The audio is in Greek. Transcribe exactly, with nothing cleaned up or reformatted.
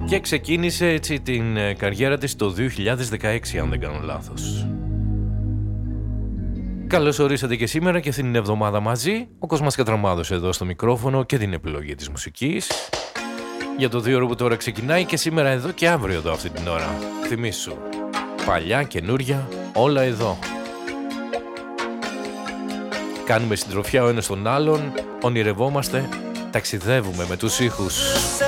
και ξεκίνησε έτσι την καριέρα της το δύο χιλιάδες δεκαέξι, αν δεν κάνω λάθος. Καλώς ορίσατε και σήμερα και αυτήν την εβδομάδα μαζί, ο Κοσμάς Κατραμάδος εδώ στο μικρόφωνο και την επιλογή της μουσικής για το δύο ώρο που τώρα ξεκινάει και σήμερα εδώ και αύριο εδώ αυτή την ώρα. Θυμήσου, παλιά, καινούρια, όλα εδώ. Κάνουμε συντροφιά ο ένας τον άλλον, ονειρευόμαστε, ταξιδεύουμε με τους ήχους.